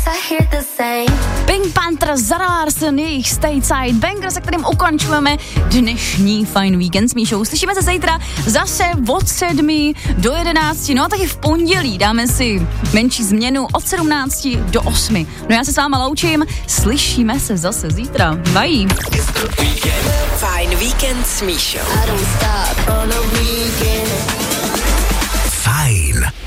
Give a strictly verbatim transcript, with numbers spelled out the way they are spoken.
Pink Panther, Zara Larsson, jejich Stateside Banger, se kterým ukončujeme dnešní Fajn víkend s Míšou. Slyšíme se zítra zase od sedmi do jedenácti, no a taky v pondělí dáme si menší změnu od sedmnácti do osmi. No já se s váma loučím, slyšíme se zase zítra. Bye. Fajn víkend s Míšou. Fajn.